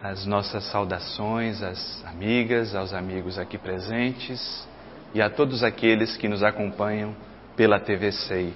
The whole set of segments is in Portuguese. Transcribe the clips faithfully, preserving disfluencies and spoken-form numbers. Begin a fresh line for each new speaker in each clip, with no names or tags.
as nossas saudações às amigas, aos amigos aqui presentes e a todos aqueles que nos acompanham pela T V C E I.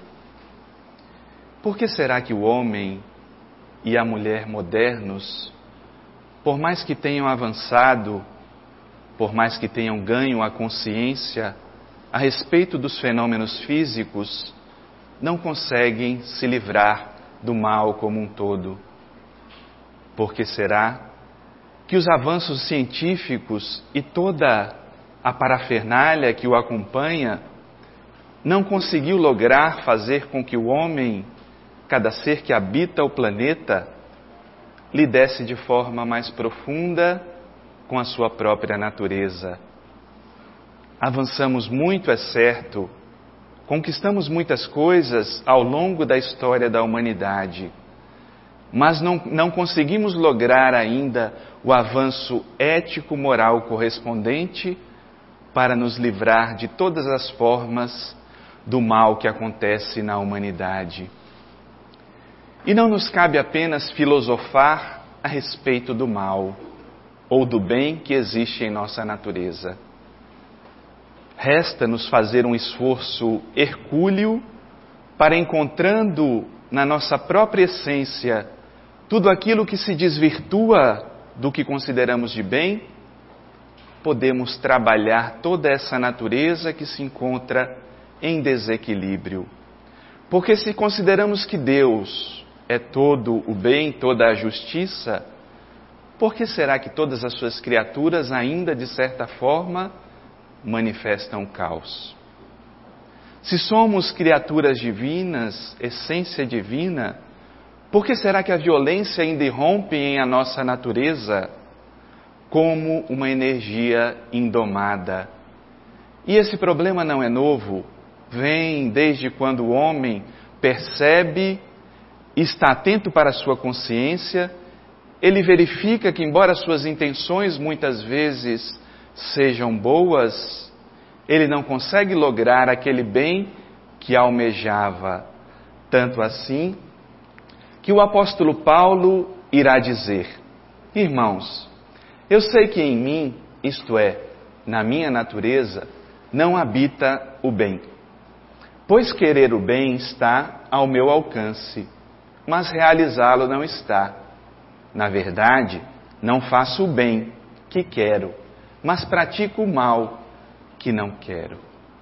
Por que será que o homem e a mulher modernos, por mais que tenham avançado, por mais que tenham ganho a consciência a respeito dos fenômenos físicos, não conseguem se livrar do mal como um todo? Por que será que os avanços científicos e toda a parafernália que o acompanha não conseguiu lograr fazer com que o homem, cada ser que habita o planeta, lidesse de forma mais profunda com a sua própria natureza? Avançamos muito, é certo, conquistamos muitas coisas ao longo da história da humanidade, mas não, não conseguimos lograr ainda o avanço ético-moral correspondente para nos livrar de todas as formas do mal que acontece na humanidade. E não nos cabe apenas filosofar a respeito do mal ou do bem que existe em nossa natureza. Resta-nos fazer um esforço hercúleo para, encontrando na nossa própria essência tudo aquilo que se desvirtua do que consideramos de bem, podemos trabalhar toda essa natureza que se encontra em desequilíbrio. Porque se consideramos que Deus é todo o bem, toda a justiça, por que será que todas as suas criaturas ainda, de certa forma, manifestam o caos? Se somos criaturas divinas, essência divina, por que será que a violência ainda irrompe em a nossa natureza como uma energia indomada? E esse problema não é novo, vem desde quando o homem percebe, está atento para a sua consciência, ele verifica que, embora suas intenções muitas vezes sejam boas, ele não consegue lograr aquele bem que almejava. Tanto assim que o apóstolo Paulo irá dizer: irmãos, eu sei que em mim, isto é, na minha natureza, não habita o bem. Pois querer o bem está ao meu alcance, mas realizá-lo não está. Na verdade, não faço o bem que quero, mas pratico o mal que não quero.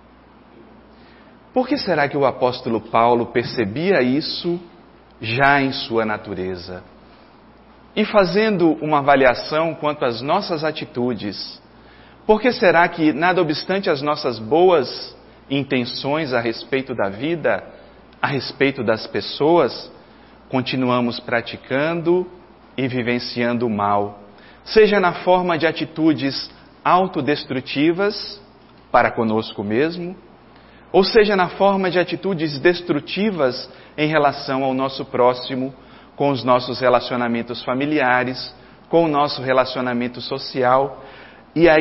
Por que será que o apóstolo Paulo percebia isso já em sua natureza? E fazendo uma avaliação quanto às nossas atitudes, por que será que, nada obstante as nossas boas intenções a respeito da vida, a respeito das pessoas, continuamos praticando e vivenciando o mal, seja na forma de atitudes autodestrutivas para conosco mesmo, ou seja na forma de atitudes destrutivas em relação ao nosso próximo, com os nossos relacionamentos familiares, com o nosso relacionamento social, e aí